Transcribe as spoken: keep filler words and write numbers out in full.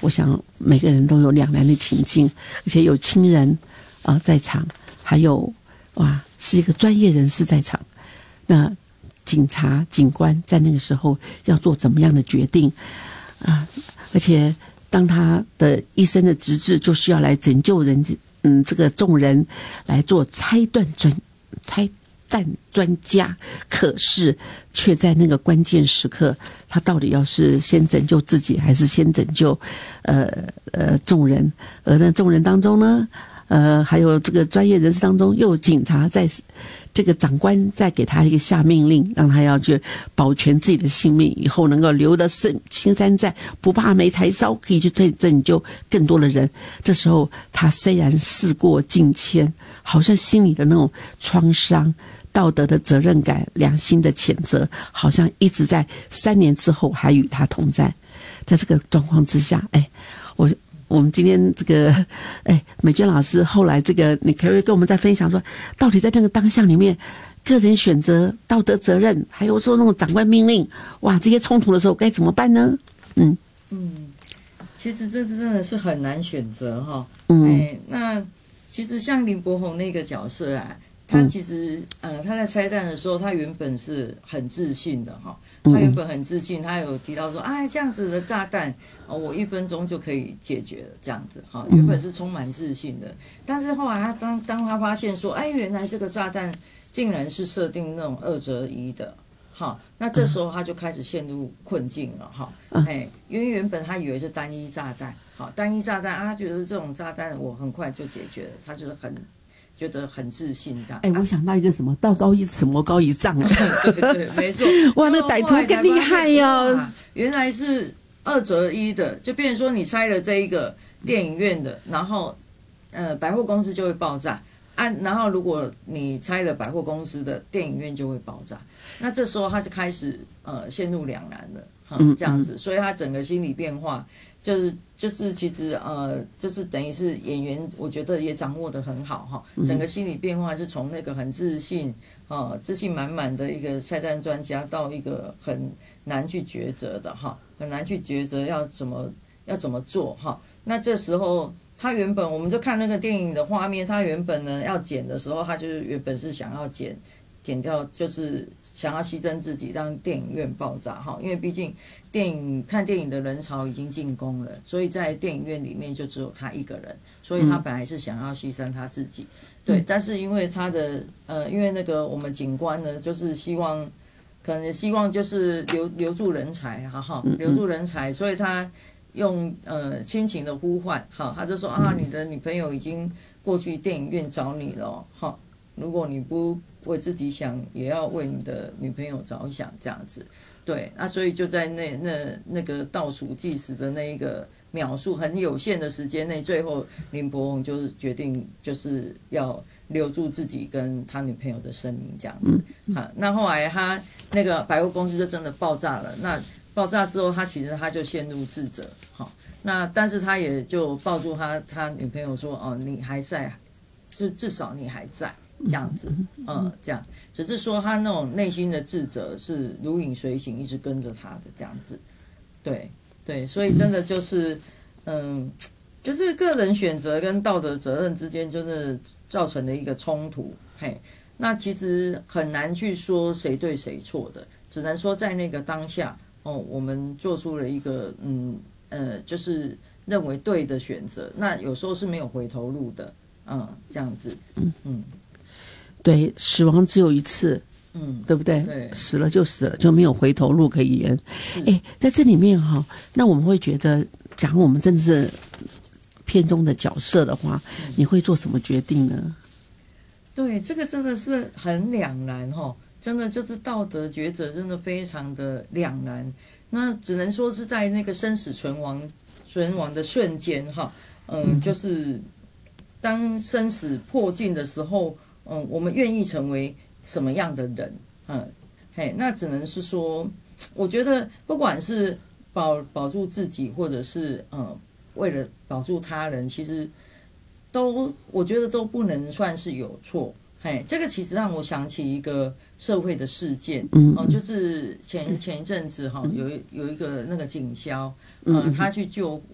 我想每个人都有两难的情境，而且有亲人啊、呃、在场，还有哇是一个专业人士在场，那警察警官在那个时候要做怎么样的决定啊？而且当他的一生的职责就是要来拯救人，嗯，这个众人来做拆断专拆弹专家，可是却在那个关键时刻，他到底要是先拯救自己，还是先拯救呃呃众人？而那众人当中呢，呃，还有这个专业人士当中，又有警察在。这个长官再给他一个下命令，让他要去保全自己的性命，以后能够留得青山在，不怕没柴烧，可以去拯救更多的人。这时候他虽然事过境迁，好像心里的那种创伤、道德的责任感、良心的谴责，好像一直在三年之后还与他同在。在这个状况之下，哎，我。我们今天这个，哎，美娟老师后来这个，你可不可以跟我们再分享说，到底在那个当下里面，个人选择、道德责任，还有说那种长官命令，哇，这些冲突的时候该怎么办呢？嗯嗯，其实这真的是很难选择哈。 嗯， 哎，那其实像林柏宏那个角色啊，他其实、嗯、呃他在拆弹的时候，他原本是很自信的哈。他原本很自信，他有提到说，哎，这样子的炸弹，哦，我一分钟就可以解决了，这样子，哈，原本是充满自信的。但是后来他当当他发现说，哎，原来这个炸弹竟然是设定那种二择一的，哈，那这时候他就开始陷入困境了，哈，哎，因为原本他以为是单一炸弹，好，单一炸弹啊，他觉得这种炸弹我很快就解决了，他就是很。觉得很自信这样。 哎，我想到一个什么，道高一尺，魔高一丈。 对对，没错。 哇，那歹徒更厉害哟！ 原来是二择一的，就变成说你拆了这一个电影院的，然后呃百货公司就会爆炸啊，然后如果你拆了百货公司的，电影院就会爆炸。那这时候他就开始呃陷入两难了，嗯，这样子，所以他整个心理变化。就是就是其实呃就是等于是演员，我觉得也掌握得很好哈。整个心理变化是从那个很自信啊、呃、自信满满的一个拆弹专家，到一个很难去抉择的哈，很难去抉择要怎么要怎么做哈。那这时候他原本我们就看那个电影的画面，他原本呢要剪的时候，他就是原本是想要剪剪掉，就是想要牺牲自己让电影院爆炸哈，因为毕竟电影看电影的人潮已经进攻了，所以在电影院里面就只有他一个人，所以他本来是想要牺牲他自己，嗯、对，但是因为他的呃，因为那个我们警官呢，就是希望可能希望就是留留住人才，哈哈，留住人才，所以他用呃亲情的呼唤，哈，他就说啊，你的女朋友已经过去电影院找你了，哈，如果你不为自己想，也要为你的女朋友着想，这样子，对，那所以就在那那那个倒数计时的那一个秒数很有限的时间内，最后林柏宏就是决定就是要留住自己跟他女朋友的生命，这样子。好，那后来他那个百货公司就真的爆炸了，那爆炸之后，他其实他就陷入自责，好，那但是他也就抱住他他女朋友说，哦，你还在，是至少你还在。这样子，嗯，这样，只是说他那种内心的自责是如影随形，一直跟着他的这样子，对对，所以真的就是，嗯，就是个人选择跟道德责任之间，就是造成的一个冲突，嘿，那其实很难去说谁对谁错的，只能说在那个当下，哦，我们做出了一个，嗯呃，就是认为对的选择，那有时候是没有回头路的，嗯，这样子，嗯嗯。 对，死亡只有一次，嗯，对不对？对，死了就死了，就没有回头路可以言。哎，在这里面哈、哦，那我们会觉得，假如我们真的是片中的角色的话，嗯、你会做什么决定呢？ 对，这个真的是很两难哈、哦，真的就是道德抉择，真的非常的两难。那只能说是在那个生死存亡存亡的瞬间哈，嗯，嗯就是当生死迫近的时候。嗯，我们愿意成为什么样的人？嗯，嘿，那只能是说，我觉得不管是保保住自己，或者是嗯，为了保住他人，其实都我觉得都不能算是有错。嘿，这个其实让我想起一个社会的事件，嗯，哦、呃，就是前前一阵子哈、哦，有有一个那个警消，嗯、呃，他去救